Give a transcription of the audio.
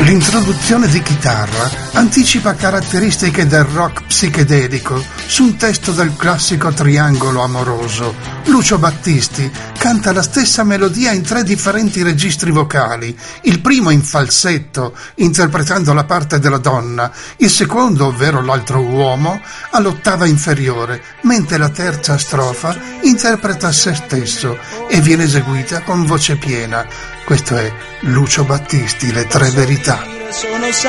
L'introduzione di chitarra anticipa caratteristiche del rock psichedelico su un testo del classico triangolo amoroso. Lucio Battisti canta la stessa melodia in 3 differenti registri vocali, il primo in falsetto, interpretando la parte della donna, il secondo, ovvero l'altro uomo, all'ottava inferiore, mentre la terza strofa interpreta se stesso e viene eseguita con voce piena. Questo è Lucio Battisti, Le 3 verità.